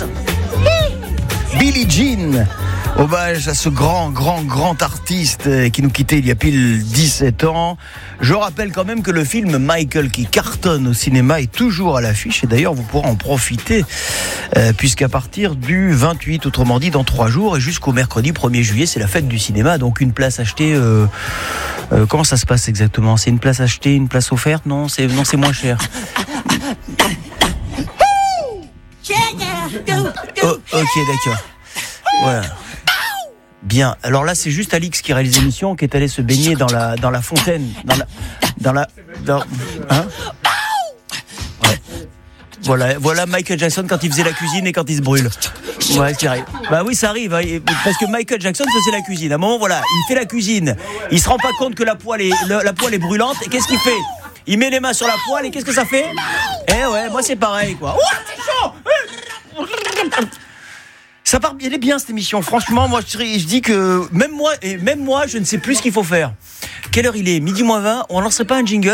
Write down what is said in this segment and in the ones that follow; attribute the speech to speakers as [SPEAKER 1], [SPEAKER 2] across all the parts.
[SPEAKER 1] Billie Jean. Hommage à ce grand artiste qui nous quittait il y a pile 17 ans. Je rappelle quand même que le film Michael, qui cartonne au cinéma, est toujours à l'affiche. Et d'ailleurs, vous pourrez en profiter, puisqu'à partir du 28, autrement dit dans 3 jours, et jusqu'au mercredi 1er juillet, c'est la fête du cinéma. Donc une place achetée... comment ça se passe exactement ? C'est une place achetée, une place offerte ? Non, c'est moins cher. Oh, ok, d'accord. Voilà. Bien. Alors là, c'est juste Alix qui réalise l'émission, qui est allé se baigner dans la fontaine, hein ? Ouais. Voilà Michael Jackson quand il faisait la cuisine et quand il se brûle. Ouais, c'est vrai. Bah oui, ça arrive, parce que Michael Jackson faisait la cuisine. À un moment, voilà, il fait la cuisine. Il se rend pas compte que la poêle est brûlante. Et qu'est-ce qu'il fait ? Il met les mains sur la poêle et qu'est-ce que ça fait ? Eh ouais, moi c'est pareil, quoi. Oh, c'est chaud ! Ça part, elle est bien cette émission. Franchement, moi je dis que même moi, je ne sais plus ce qu'il faut faire. Quelle heure il est ? 12:20. On lancerait pas un jingle ?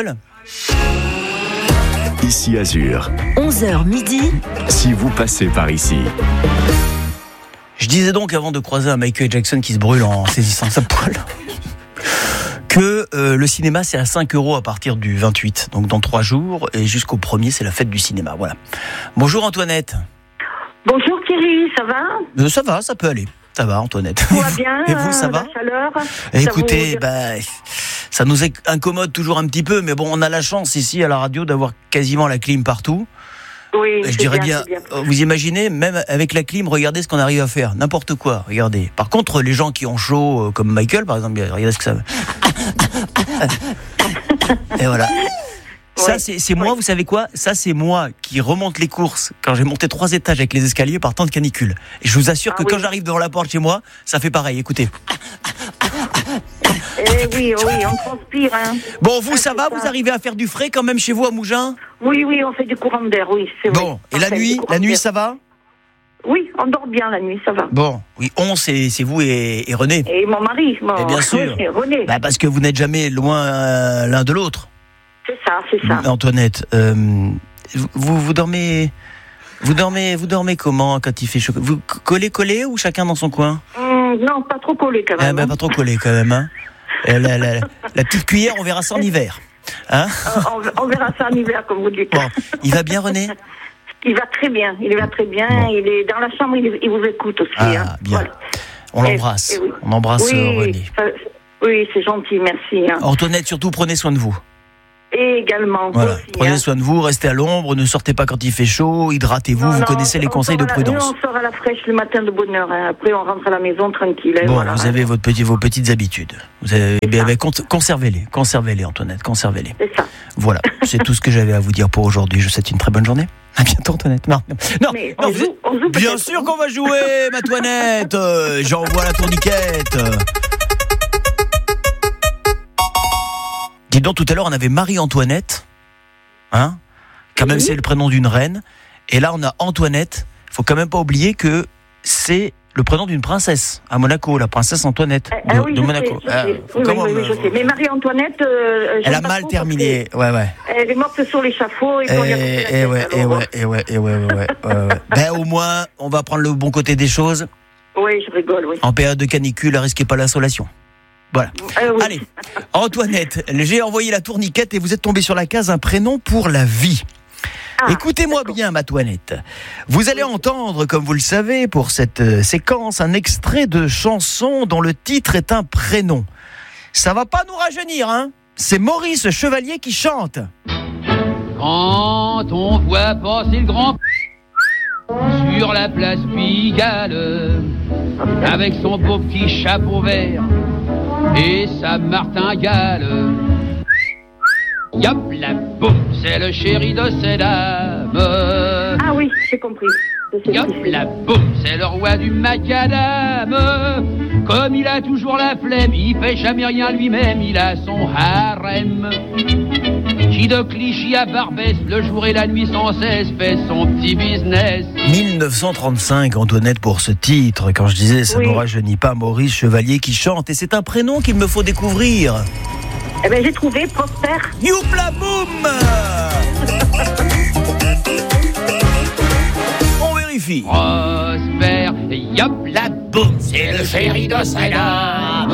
[SPEAKER 2] Ici Azur.
[SPEAKER 3] 11h midi.
[SPEAKER 2] Si vous passez par ici.
[SPEAKER 1] Je disais donc avant de croiser un Michael Jackson qui se brûle en saisissant sa poêle que le cinéma c'est à 5 € à partir du 28, donc dans 3 jours, et jusqu'au 1er c'est la fête du cinéma. Voilà. Bonjour Antoinette.
[SPEAKER 4] Bonjour Thierry, ça va ?
[SPEAKER 1] Ça va, ça peut aller. Ça va Antoinette.
[SPEAKER 4] Tout va bien.
[SPEAKER 1] Et vous, ça va ?
[SPEAKER 4] La chaleur.
[SPEAKER 1] Écoutez, ça nous incommode toujours un petit peu, mais bon, on a la chance ici à la radio d'avoir quasiment la clim partout.
[SPEAKER 4] Oui,
[SPEAKER 1] je dirais bien. Vous imaginez, même avec la clim, regardez ce qu'on arrive à faire. N'importe quoi, regardez. Par contre, les gens qui ont chaud, comme Michael, par exemple, regardez ce que ça veut. Et voilà. Ça, c'est moi, vous savez quoi ? Ça, c'est moi qui remonte les courses quand j'ai monté 3 étages avec les escaliers par temps de canicule. Et je vous assure que quand j'arrive devant la porte chez moi, ça fait pareil, écoutez.
[SPEAKER 4] Oui, on transpire. Hein.
[SPEAKER 1] Bon, vous, ça va ? Vous arrivez à faire du frais quand même chez vous à Mougins ?
[SPEAKER 4] Oui, on fait du courant d'air, oui, c'est vrai.
[SPEAKER 1] Bon, et la nuit, ça va ?
[SPEAKER 4] Oui, on dort bien la nuit, ça va.
[SPEAKER 1] Bon, oui, c'est vous et René.
[SPEAKER 4] Et mon mari,
[SPEAKER 1] et bien sûr.
[SPEAKER 4] Oui, René.
[SPEAKER 1] Parce que vous n'êtes jamais loin l'un de l'autre.
[SPEAKER 4] C'est ça.
[SPEAKER 1] Antoinette, vous dormez comment quand il fait chaud ? Vous collez ou chacun dans son coin ?
[SPEAKER 4] Non, pas trop collé quand même.
[SPEAKER 1] Pas trop collé quand même. Hein. La petite cuillère, on verra ça en hiver. Hein ?
[SPEAKER 4] On verra ça en hiver, comme vous dites.
[SPEAKER 1] Bon, il va bien, René ?
[SPEAKER 4] Il va très bien. Bon. Il est dans la chambre, il vous écoute aussi.
[SPEAKER 1] Bien. Voilà. On l'embrasse. Oui. On embrasse René.
[SPEAKER 4] Oui, c'est gentil, merci. Hein.
[SPEAKER 1] Antoinette, surtout, prenez soin de vous.
[SPEAKER 4] Et également.
[SPEAKER 1] Voilà.
[SPEAKER 4] Aussi,
[SPEAKER 1] prenez soin de vous, restez à l'ombre, ne sortez pas quand il fait chaud, hydratez-vous, vous connaissez les conseils de prudence.
[SPEAKER 4] Nous, on sort à la fraîche le matin de bonne heure. Hein. Après, on rentre à la maison tranquille.
[SPEAKER 1] Bon,
[SPEAKER 4] voilà,
[SPEAKER 1] vous avez vos petites habitudes. Vous avez, conservez-les, Antoinette, conservez-les.
[SPEAKER 4] C'est ça.
[SPEAKER 1] Voilà, c'est tout ce que j'avais à vous dire pour aujourd'hui. Je vous souhaite une très bonne journée. À bientôt, Antoinette. Non,
[SPEAKER 4] on joue
[SPEAKER 1] bien sûr qu'on va jouer, ma Antoinette. J'envoie la tourniquette. Dis donc, tout à l'heure, on avait Marie-Antoinette, hein, quand même c'est le prénom d'une reine, et là on a Antoinette. Faut quand même pas oublier que c'est le prénom d'une princesse à Monaco, la princesse Antoinette de Monaco.
[SPEAKER 4] Je sais. Mais Marie-Antoinette,
[SPEAKER 1] elle a mal terminé. Ouais.
[SPEAKER 4] Elle est morte sur l'échafaud.
[SPEAKER 1] Ben au moins, on va prendre le bon côté des choses.
[SPEAKER 4] Oui, je rigole. Oui.
[SPEAKER 1] En période de canicule, risquez pas l'insolation. Voilà.
[SPEAKER 4] Oui.
[SPEAKER 1] Allez, Antoinette, j'ai envoyé la tourniquette et vous êtes tombé sur la case un prénom pour la vie. Écoutez-moi bien, ma Antoinette. Vous allez entendre, comme vous le savez, pour cette séquence, un extrait de chanson dont le titre est un prénom. Ça va pas nous rajeunir, hein ? C'est Maurice Chevalier qui chante.
[SPEAKER 5] Quand on voit passer le grand sur la place Pigalle, avec son beau petit chapeau vert et sa martingale. Yop la boum, c'est le chéri de ces dames.
[SPEAKER 4] Ah oui, j'ai compris.
[SPEAKER 5] Yop la boum, c'est le roi du macadam. Comme il a toujours la flemme, il fait jamais rien lui-même, il a son harem. Qui de Clichy à Barbès, le jour et la nuit sans cesse, fait son petit business.
[SPEAKER 1] 1935, Antoinette, pour ce titre. Quand je disais, ça ne rajeunit pas, Maurice Chevalier qui chante. Et c'est un prénom qu'il me faut découvrir.
[SPEAKER 4] Eh bien, j'ai trouvé Prosper.
[SPEAKER 1] Youpla boum. vérifie.
[SPEAKER 5] Prosper, yop, la boum, c'est le chéri de sa dame.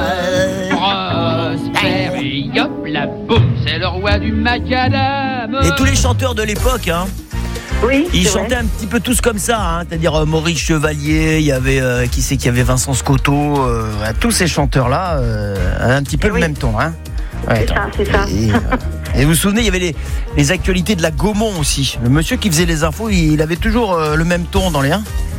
[SPEAKER 5] Prosper, yop, la boum, c'est le roi du macadam.
[SPEAKER 1] Et tous les chanteurs de l'époque, hein,
[SPEAKER 4] Oui,
[SPEAKER 1] ils
[SPEAKER 4] c'est
[SPEAKER 1] chantaient
[SPEAKER 4] vrai.
[SPEAKER 1] un petit peu tous comme ça, hein, c'est-à-dire Maurice Chevalier, il y avait qui c'est qu'il y avait Vincent Scotto, tous ces chanteurs-là, un petit peu
[SPEAKER 4] Eh
[SPEAKER 1] le
[SPEAKER 4] oui.
[SPEAKER 1] même ton, hein. Ouais,
[SPEAKER 4] C'est ça.
[SPEAKER 1] Et vous vous souvenez, il y avait les actualités de la Gaumont aussi. Le monsieur qui faisait les infos, il avait toujours le même ton dans les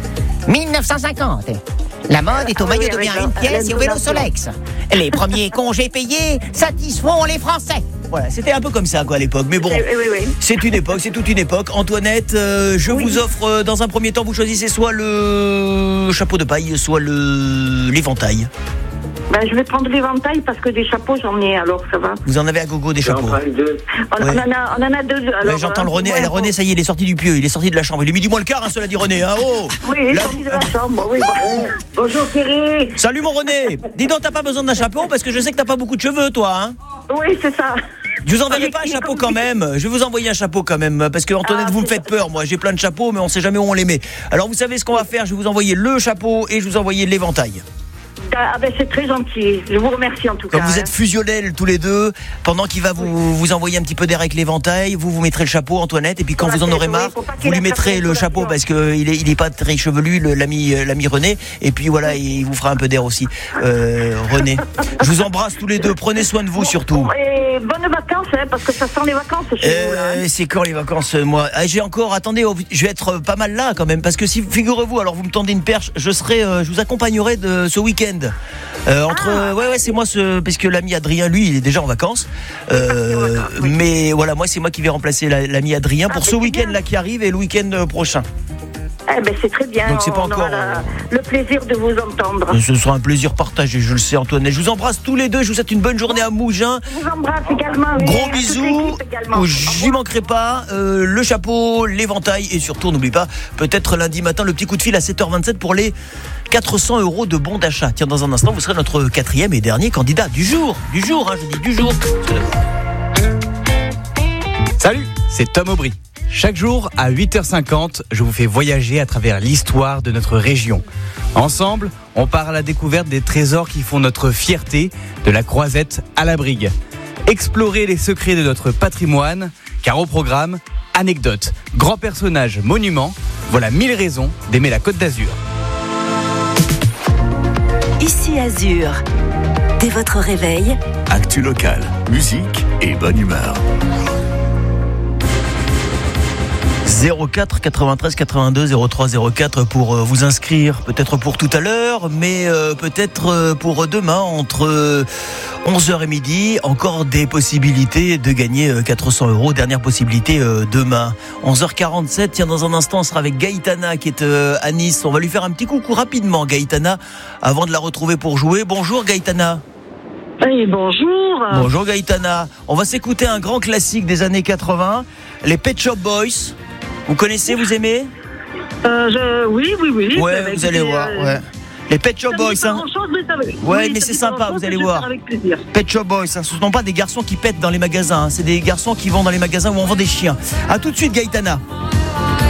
[SPEAKER 1] 1950. La mode est au
[SPEAKER 4] Ah oui,
[SPEAKER 1] maillot de
[SPEAKER 4] avec
[SPEAKER 1] bien une pièce et au vélo Solex. Les premiers congés payés satisfont les Français. Voilà, c'était un peu comme ça quoi à l'époque. Mais bon,
[SPEAKER 4] Oui.
[SPEAKER 1] c'est une époque, c'est toute une époque. Antoinette, je vous offre dans un premier temps, vous choisissez soit le chapeau de paille, soit l'éventail.
[SPEAKER 4] Ben, je vais prendre l'éventail parce que des chapeaux, j'en ai, alors ça va.
[SPEAKER 1] Vous en avez à gogo des chapeaux.
[SPEAKER 4] On en a deux. Alors,
[SPEAKER 1] Ouais, j'entends le René.
[SPEAKER 4] ouais,
[SPEAKER 1] René, ça y est, il est sorti du pieu, il est sorti de la chambre. Il est midi moins le quart, hein, cela dit René. Hein, oh
[SPEAKER 4] Oui, il est sorti de la chambre. Oui. Bonjour Thierry.
[SPEAKER 1] Salut mon René. Dis donc, t'as pas besoin d'un chapeau parce que je sais que t'as pas beaucoup de cheveux, toi. Hein.
[SPEAKER 4] Oui, c'est ça.
[SPEAKER 1] Je vous enverrai pas un chapeau quand même. Je vais vous envoyer un chapeau quand même parce que Antoinette, vous me faites peur. Moi, j'ai plein de chapeaux, mais on sait jamais où on les met. Alors, vous savez ce qu'on va faire. Je vais vous envoyer le chapeau et je vous envoyer l'éventail.
[SPEAKER 4] Ah ben c'est très gentil. Je vous remercie en tout cas.
[SPEAKER 1] Comme vous êtes fusionnels tous les deux, pendant qu'il va vous envoyer un petit peu d'air avec l'éventail, vous mettrez le chapeau, Antoinette, et puis quand
[SPEAKER 4] Pour la
[SPEAKER 1] vous en
[SPEAKER 4] tête,
[SPEAKER 1] aurez
[SPEAKER 4] oui,
[SPEAKER 1] marre,
[SPEAKER 4] faut pas qu'il
[SPEAKER 1] vous lui
[SPEAKER 4] ait
[SPEAKER 1] mettrez
[SPEAKER 4] la
[SPEAKER 1] le chapeau parce que il est pas très chevelu, l'ami René, et puis voilà, il vous fera un peu d'air aussi, René. Je vous embrasse tous les deux, prenez soin de vous surtout.
[SPEAKER 4] Et bonnes vacances, hein, parce que ça sent les vacances chez vous là. Hein.
[SPEAKER 1] C'est quand les vacances, moi? J'ai encore, attendez, je vais être pas mal là quand même, parce que si, figurez-vous, alors vous me tendez une perche, je vous accompagnerai de ce week-end. Ouais, c'est moi parce que l'ami Adrien, lui, il est déjà en vacances. Mais voilà, moi, c'est moi qui vais remplacer l'ami Adrien pour ce week-end là qui arrive et le week-end prochain.
[SPEAKER 4] Eh ben c'est très bien.
[SPEAKER 1] Donc c'est pas
[SPEAKER 4] on
[SPEAKER 1] encore,
[SPEAKER 4] aura le plaisir de vous entendre.
[SPEAKER 1] Ce sera un plaisir partagé, je le sais, Antoinette. Je vous embrasse tous les deux. Je vous souhaite une bonne journée à Mougins.
[SPEAKER 4] Je vous embrasse également. Oui,
[SPEAKER 1] Gros
[SPEAKER 4] à toute
[SPEAKER 1] bisous.
[SPEAKER 4] l'équipe également.
[SPEAKER 1] J'y manquerai pas. Le chapeau, l'éventail et surtout, n'oublie pas, peut-être lundi matin, le petit coup de fil à 7h27 pour les 400 € de bons d'achat. Tiens, dans un instant, vous serez notre 4e et dernier candidat du jour. Je dis du jour.
[SPEAKER 3] Salut, c'est Tom Aubry. Chaque jour, à 8h50, je vous fais voyager à travers l'histoire de notre région. Ensemble, on part à la découverte des trésors qui font notre fierté, de la Croisette à la Brigue. Explorer les secrets de notre patrimoine, car au programme, anecdotes, grands personnages, monuments, voilà 1000 raisons d'aimer la Côte d'Azur.
[SPEAKER 6] Ici Azur. Dès votre réveil,
[SPEAKER 2] Actu locale, musique et bonne humeur.
[SPEAKER 1] 04 93 82 03 04 pour vous inscrire, peut-être pour tout à l'heure, mais peut-être pour demain entre 11h et midi. Encore des possibilités de gagner 400 €. Dernière possibilité demain 11h47. Tiens, dans un instant on sera avec Gaëtana qui est à Nice. On va lui faire un petit coucou rapidement, Gaëtana, avant de la retrouver pour jouer. Bonjour Gaëtana.
[SPEAKER 4] Oui, bonjour.
[SPEAKER 1] Bonjour Gaëtana. On va s'écouter un grand classique des années 80, les Pet Shop Boys. Vous connaissez, vous aimez?
[SPEAKER 4] Oui.
[SPEAKER 1] Ouais, vous allez voir. Ouais. Les Pet Shop Boys, hein. Ouais, mais c'est sympa, vous allez voir.
[SPEAKER 4] Avec plaisir.
[SPEAKER 1] Pet Shop Boys, hein. Ce ne sont pas des garçons qui pètent dans les magasins, hein. C'est des garçons qui vont dans les magasins où on vend des chiens. À tout de suite, Gaëtana.